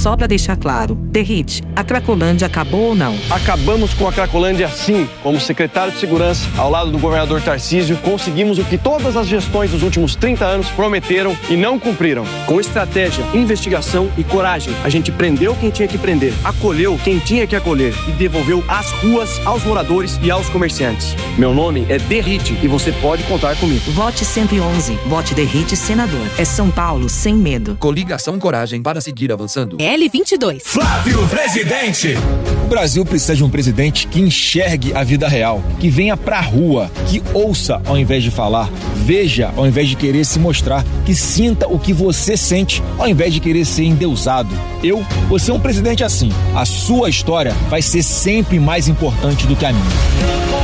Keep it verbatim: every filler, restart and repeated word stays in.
só pra deixar claro. Derrite, a Cracolândia acabou ou não? Acabamos com a Cracolândia sim. Como secretário de Segurança, ao lado do governador Tarcísio, conseguimos o que todas as gestões dos últimos trinta anos prometeram e não cumpriram. Com estratégia, investigação e coragem, a gente prendeu quem tinha que prender, acolheu quem tinha que acolher e devolveu as ruas aos moradores e aos comerciantes. Meu nome é Derrite e você pode contar comigo. Vote cento e onze. Vote Derrite senador. É São Paulo sem medo. Coligação Coragem para seguir avançando. L vinte e dois. Flávio Presidente. O Brasil precisa de um presidente que enxergue a vida real, que venha pra rua, que ouça ao invés de falar, veja ao invés de querer se mostrar, que sinta o que você sente ao invés de querer ser endeusado. Eu vou ser um presidente assim. A sua história vai ser sempre mais importante do que a minha.